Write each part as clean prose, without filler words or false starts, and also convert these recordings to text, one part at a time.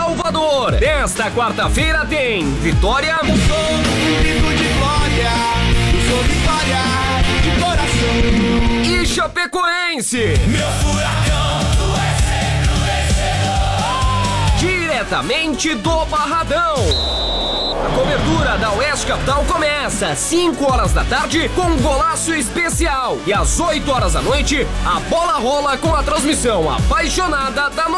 Salvador. Nesta quarta-feira tem Vitória. Eu sou um grito de glória, eu sou Vitória de coração. E Chapecoense. Meu furacão, tu és sempre vencedor. Diretamente do Barradão. A cobertura da Oeste Capital começa às 5 horas da tarde com um golaço especial. E às 8 horas da noite, a bola rola com a transmissão apaixonada da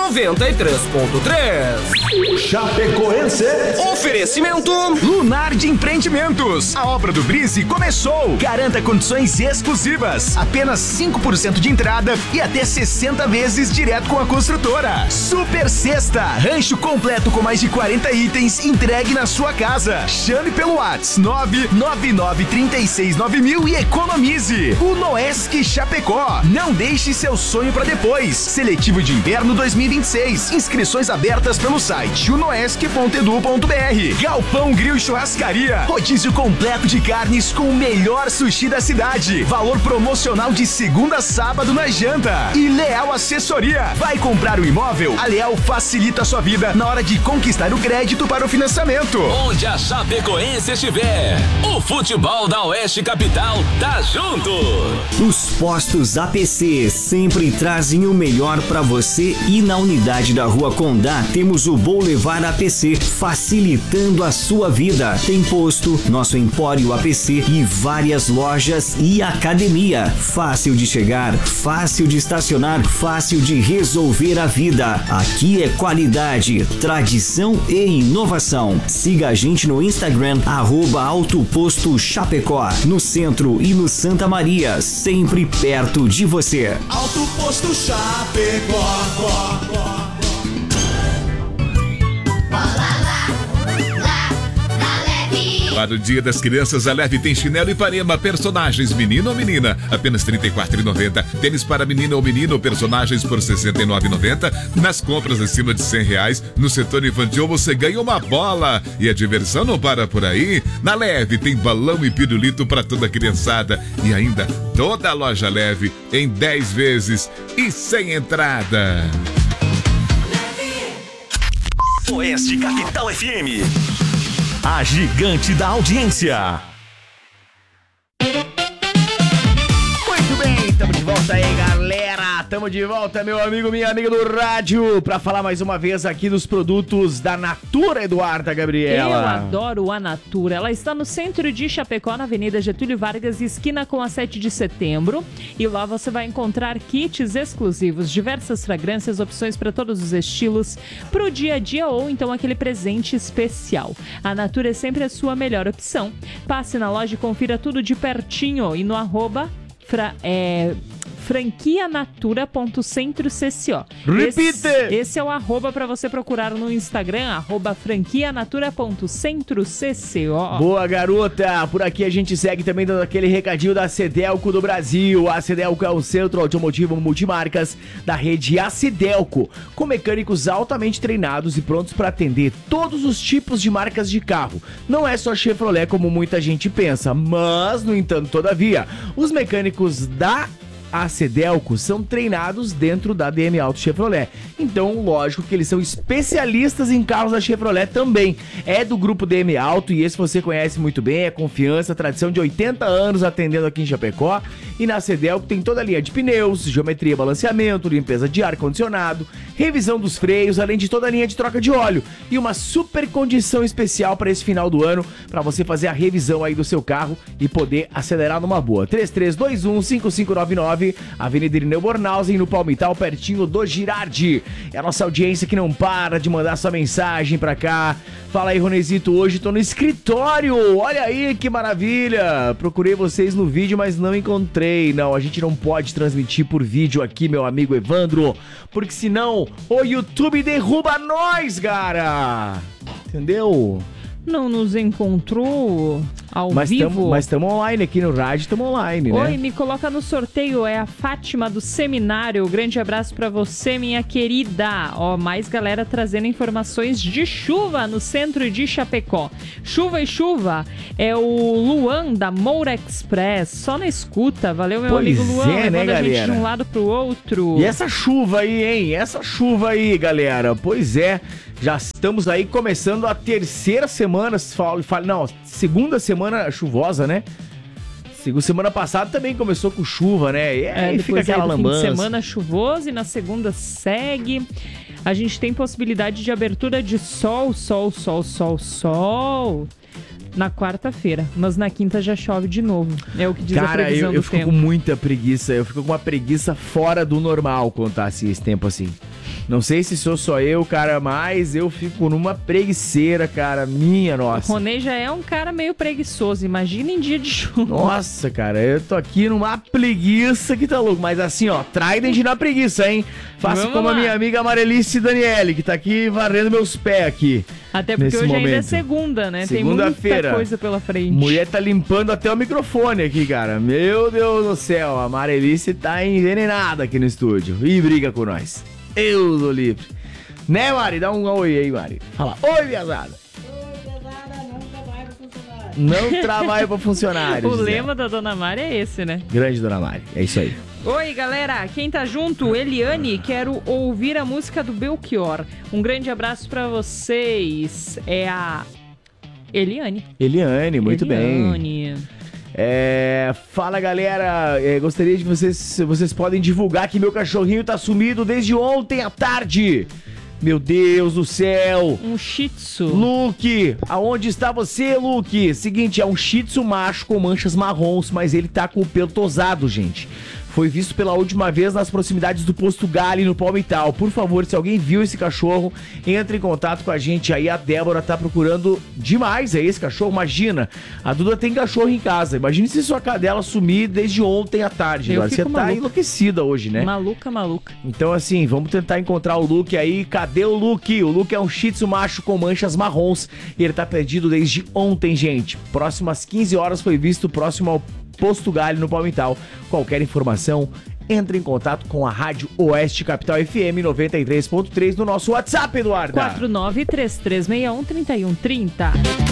93.3. Chapecoense. Oferecimento Lunar de Empreendimentos. A obra do Brise começou. Garanta condições exclusivas. Apenas 5% de entrada e até 60 vezes direto com a construtora. Super Sexta. Rancho completo com mais de 40 itens entregue na sua casa. Chame pelo WhatsApp 999369000 e economize. O Noesc Chapecó. Não deixe seu sonho para depois. Seletivo de Inverno 2026. Inscrições abertas pelo site unoesc.edu.br. Galpão Grill e Churrascaria. Rodízio completo de carnes com o melhor sushi da cidade. Valor promocional de segunda a sábado na janta. E Leal Assessoria. Vai comprar o imóvel? A Leal facilita a sua vida na hora de conquistar o crédito para o financiamento. Onde a Chapecoense estiver, o futebol da Oeste Capital tá junto. Os postos APC sempre trazem o melhor para você e na unidade da Rua Condá temos o Boulevard APC, facilitando a sua vida. Tem posto, nosso Empório APC e várias lojas e academia. Fácil de chegar, fácil de estacionar, fácil de resolver a vida. Aqui é qualidade, tradição e inovação. Siga a gente no Instagram, @Autoposto Chapecó, no centro e no Santa Maria, sempre perto de você. Alto Posto Chapecó. Para o Dia das Crianças, a Leve tem chinelo Ipanema, personagens menino ou menina, apenas R$ 34,90. Tênis para menina ou menino, personagens por R$ 69,90. Nas compras acima de R$ 100, no setor infantil você ganha uma bola. E a diversão não para por aí. Na Leve tem balão e pirulito para toda a criançada. E ainda toda a loja Leve em 10 vezes e sem entrada. Oeste Capital FM. A gigante da audiência. Muito bem, estamos de volta aí, galera. Estamos de volta, meu amigo, minha amiga do rádio, para falar mais uma vez aqui dos produtos da Natura, Eduarda Gabriela. Eu adoro a Natura. Ela está no centro de Chapecó, na Avenida Getúlio Vargas, esquina com a 7 de setembro. E lá você vai encontrar kits exclusivos, diversas fragrâncias, opções para todos os estilos, para o dia a dia ou então aquele presente especial. A Natura é sempre a sua melhor opção. Passe na loja e confira tudo de pertinho e no franquianatura.centrocco. Repite! Esse é o @ para você procurar no Instagram, @franquianatura.centrocco. Boa, garota! Por aqui a gente segue também dando aquele recadinho da Cedelco do Brasil. A Cedelco é o centro automotivo multimarcas da rede Cedelco, com mecânicos altamente treinados e prontos para atender todos os tipos de marcas de carro. Não é só Chevrolet como muita gente pensa, mas, no entanto, todavia, os mecânicos da Cedelco são treinados dentro da DM Auto Chevrolet. Então, lógico que eles são especialistas em carros da Chevrolet também. É do grupo DM Auto e esse você conhece muito bem, é confiança, tradição de 80 anos atendendo aqui em Chapecó. E na Cedelco tem toda a linha de pneus, geometria, balanceamento, limpeza de ar-condicionado, revisão dos freios, além de toda a linha de troca de óleo. E uma super condição especial para esse final do ano, para você fazer a revisão aí do seu carro e poder acelerar numa boa. 3321-5599, Avenida Irineu Bornhausen, no Palmital, pertinho do Girardi. É a nossa audiência que não para de mandar sua mensagem pra cá. Fala aí, Ronezito, hoje tô no escritório. Olha aí que maravilha. Procurei vocês no vídeo, mas não encontrei. Não, a gente não pode transmitir por vídeo aqui, meu amigo Evandro, porque senão o YouTube derruba nós, cara. Entendeu? Não nos encontrou. ao Mas vivo. estamos online aqui no rádio, estamos online, né? Oi, me coloca no sorteio, é a Fátima do Seminário. Grande abraço pra você, minha querida. Ó, mais galera trazendo informações de chuva no centro de Chapecó. Chuva e chuva. É o Luan da Moura Express, só na escuta. Valeu, meu Pois amigo Luan, é, né, levando a gente galera? de um lado pro outro. E essa chuva aí, hein? Essa chuva aí, galera. Pois é, já estamos aí começando a terceira semana, segunda semana chuvosa, né? Semana passada também começou com chuva, né? E aí fica depois aquela do fim de lambança. semana chuvoso e na segunda segue. A gente tem possibilidade de abertura de sol na quarta-feira, mas na quinta já chove de novo. É o que diz a Cara, previsão eu do fico tempo. com muita preguiça. Eu fico com uma preguiça fora do normal quando tá assim, esse tempo assim. Não sei se sou só eu, cara, mas eu fico numa preguiceira, cara. Minha nossa. O Ronei já é um cara meio preguiçoso. Imagina em dia de chuva. Nossa, cara, eu tô aqui numa preguiça que tá louco. Mas assim, ó, Trident na preguiça, hein? Faça Vamos como lá. a minha amiga Amarelice Daniele, que tá aqui varrendo meus pés aqui. Até porque nesse hoje ainda é momento. segunda, né? Tem Segunda-feira. muita coisa pela frente. Mulher tá limpando até o microfone aqui, cara. Meu Deus do céu, a Amarelice tá envenenada aqui no estúdio. E briga com nós. Deus do livre. Né, Mari? Dá um oi aí, Mari. Fala, oi, viazada. Não trabalho pra funcionário. O Gisele. lema da Dona Mari é esse, né? Grande Dona Mari, é isso aí. Oi, galera, quem tá junto? Eliane, quero ouvir a música do Belchior. Um grande abraço pra vocês. É a Eliane. Eliane, muito bem. Eliane. Fala, galera. Gostaria de vocês podem divulgar que meu cachorrinho tá sumido desde ontem à tarde. Meu Deus do céu. Um Shih Tzu. Luke, aonde está você, Luke? Seguinte, é um Shih Tzu macho com manchas marrons, mas ele tá com o pelo tosado, gente. Foi visto pela última vez nas proximidades do Posto Gali, no Palmital. Por favor, se alguém viu esse cachorro, entre em contato com a gente aí. A Débora tá procurando demais aí esse cachorro. Imagina, a Duda tem cachorro em casa. Imagina se sua cadela sumir desde ontem à tarde. Eu Você fico tá maluca. enlouquecida hoje, né? Maluca. Então, assim, vamos tentar encontrar o Luke aí. Cadê o Luke? O Luke é um Shih Tzu macho com manchas marrons. E ele tá perdido desde ontem, gente. Próximo às 15 horas foi visto próximo ao Posto Galho, no Palmital. Qualquer informação, entre em contato com a Rádio Oeste Capital FM 93.3 no nosso WhatsApp, Eduardo. 4933613130.